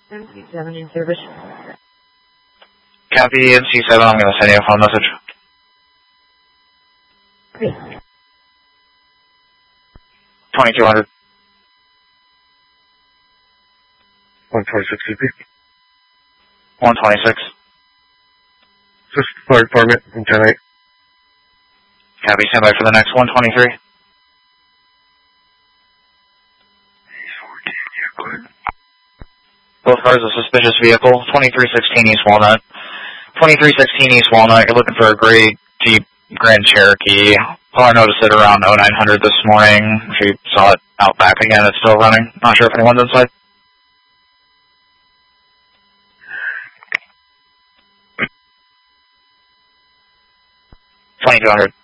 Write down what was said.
MC7 in service. Copy, MC7, I'm going to send you a phone message. Okay. 2200. 126 CP. 126. Just fire department from 10-8. Copy, stand by for the next 123. Both cars a suspicious vehicle, 2316 East Walnut. 2316 East Walnut, you're looking for a gray Jeep Grand Cherokee. Caller noticed it around 0900 this morning. She saw it out back again, it's still running. Not sure if anyone's inside. 2200.